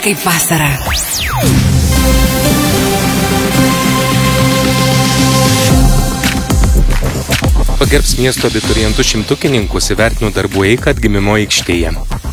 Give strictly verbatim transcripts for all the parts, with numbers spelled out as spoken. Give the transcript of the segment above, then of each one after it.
kaip vasara. Pagerbs miesto abiturientų šimtukininkus įvertino darbų eigą atgimimo aikštėje.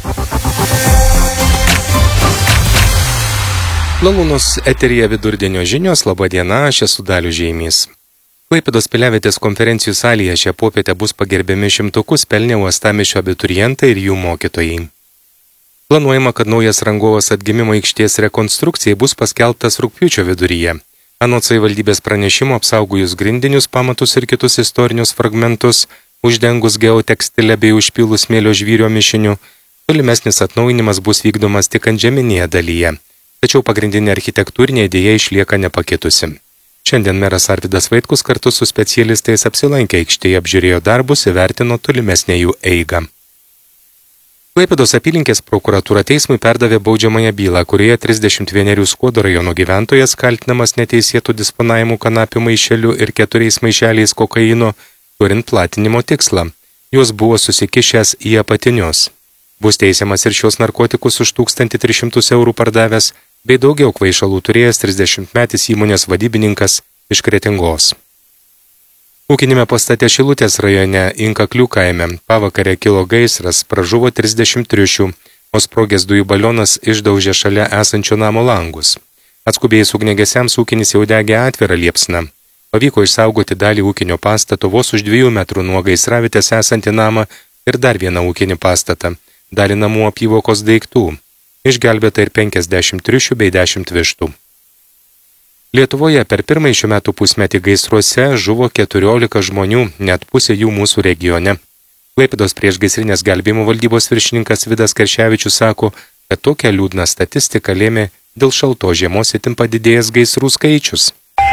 Lalūnos eteryje vidurdienio žinios, laba diena, aš esu Dalius Žeimys. Klaipėdos Piliavietės konferencijų salėje šią popietę bus pagerbiami šimtukus pelnę uostamiesčio abiturientai ir jų mokytojai. Planuojama, kad naujas rangovas atgimimo aikštės rekonstrukcijai bus paskelbtas rugpjūčio viduryje. Anot savivaldybės pranešimo apsaugojus grindinius, pamatus ir kitus istorinius fragmentus, uždengus geotekstilę bei užpilus smėlio žvyrio mišiniu, tolimesnis atnaujinimas bus vykdomas tik antžeminėje dalyje. Tačiau pagrindinė architektūrinė idėja išlieka nepakitusi. Šiandien meras Arvydas Vaitkus kartu su specialistais apsilankė aikštėje, apžiūrėjo darbus, įvertino tolimesnę jų eigą. Klaipėdos apylinkės prokuratūra teismui perdavė baudžiamąją bylą, kurioje trisdešimt vienerių Skuodo rajono gyventojas kaltinamas neteisėtų disponavimų kanapių maišelių ir keturiais maišeliais kokaino, turint platinimo tikslą. Juos buvo susikišęs į apatinius. Bus teisiamas ir šios narkotikus už tūkstantį tris šimtus eurų pardavęs, bei daugiau kvaišalų turėjęs trisdešimtmetis įmonės vadybininkas iš Kretingos. Ūkinėme pastate Šilutės rajone Inkaklių kaime pavakarę kilo gaisras, pražuvo trisdešimt triušių, o sprogęs dujų balionas išdaužė šalia esančio namo langus. Atskubėjus ugniagesiams ūkinis jau degė atvirą liepsną. Pavyko išsaugoti dalį ūkinio pastato vos už dviejų metrų nuo gaisravietės esantį namą ir dar vieną ūkinį pastatą, dalį namų apyvokos daiktų. Išgelbėta ir penkiasdešimt triušių bei dešimt vištų. Lietuvoje per pirmąjį šių metų pusmetį gaisruose žuvo keturiolika žmonių, net pusė jų mūsų regione. Klaipėdos priešgaisrinės gelbėjimo valdybos viršininkas Vidas Karševičius sako, kad tokią liūdną statistiką lėmė dėl šaltos žiemos itin padidėjęs gaisrų skaičius.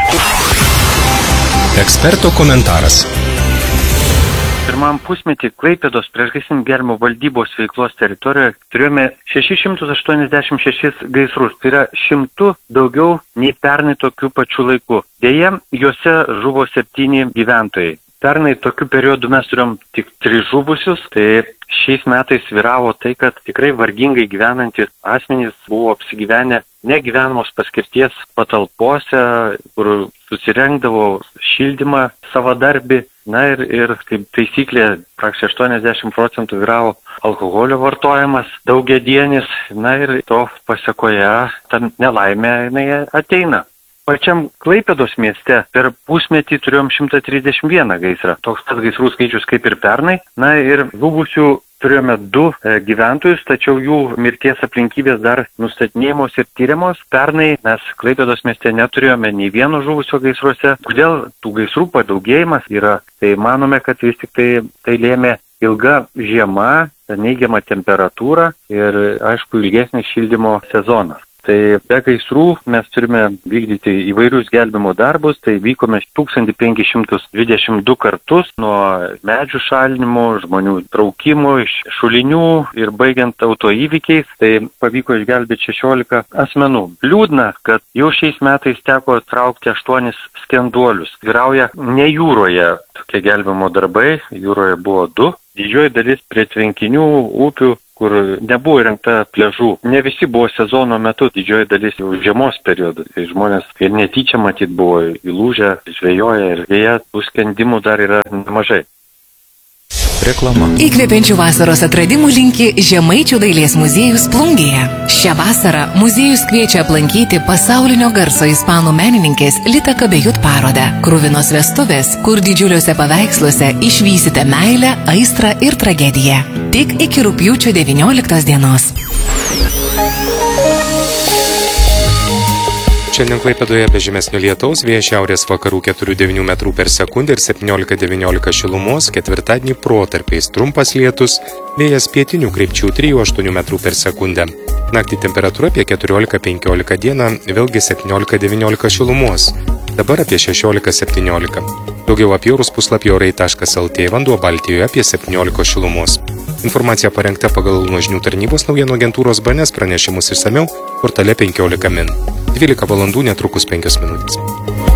Eksperto komentaras. Pirmam pusmetį Klaipėdos priešgaisrinės gelbėjimo valdybos veiklos teritorijoje turėjome šešis šimtus aštuoniasdešimt šešis gaisrus. Tai yra šimtu daugiau nei pernai tokiu pačiu laiku. Deja, juose žuvo septyni gyventojai. Pernai tokiu periodu mes turėjom tik tris žuvusius, tai šiais metais vyravo tai, kad tikrai vargingai gyvenantys asmenys buvo apsigyvenę negyvenamos paskirties patalpose, kur susirengdavo šildymą savadarbį. Na ir, ir kaip taisyklė, praktiškai aštuoniasdešimt procentų vyravo alkoholio vartojimas, daugiadienis, na ir to pasekoje ta nelaimė jinai ateina. Pačiam Klaipėdos mieste per pusmetį turėjom šimtą trisdešimt vieną gaisrą, toks pats gaisrų skaičius kaip ir pernai, na ir žuvusių turėjome du e, gyventojus, tačiau jų mirties aplinkybės dar nustatinėjamos ir tyriamos. Pernai mes Klaipėdos mieste neturėjome nei vieno žuvusio gaisruose. Kodėl tų gaisrų padaugėjimas yra? Tai manome, kad vis tik tai, tai lėmė ilga žiema, neigiama temperatūra ir, aišku, ilgesnis šildymo sezonas. Tai be gaisrų mes turime vykdyti įvairius gelbėjimo darbus, tai vykome tūkstantį penkis šimtus dvidešimt du kartus nuo medžių šalinimo, žmonių traukimų, iš šulinių ir baigiant autoįvykiais, tai pavyko išgelbėti šešiolika asmenų. Liūdna, kad jau šiais metais teko traukti aštuonis skenduolius. Vyrauja ne jūroje tokie gelbėjimo darbai, jūroje buvo du. Didžioji dalis prie tvenkinių, upių, kur nebuvo įrengta pliažų. Ne visi buvo sezono metu, didžioji dalis jau žiemos periodu. Tai žmonės ir netyčia matyt buvo įlūžę, žvejoja ir vėja, tų skendimų dar yra nemažai. Reklama. Įkvepiančių vasaros atradimų linki Žemaičių dailės muziejus Plungėje. Šią vasarą muziejus kviečia aplankyti pasaulinio garso ispanų menininkės Lita Kabejut parodą Kruvinos vestuvės, kur didžiuliuose paveiksluose išvysite meilę, aistrą ir tragediją. Tik iki rugpjūčio devynioliktos dienos. Šiandien Klaipėdoje be žymesnio lietaus, vėjas šiaurės vakarų keturi devyni metrų per sekundę ir septyniolika devyniolika šilumos, ketvirtadienį protarpiais trumpas lietus, vėjas pietinių krypčių trijų aštuonių metrų per sekundę. Naktį temperatūra apie keturiolika penkiolika, dieną vėlgi septyniolika devyniolika šilumos, dabar apie šešiolika septyniolika. Daugiau apie orus puslapį orai taškas lt, vanduo Baltijoje apie septyniolika šilumos. Informacija parengta pagal nuožinių tarnybos naujienų agentūros B N S, pranešimus išsamiau portale penkiolika min. dvylika valandų netrukus penkios minutės.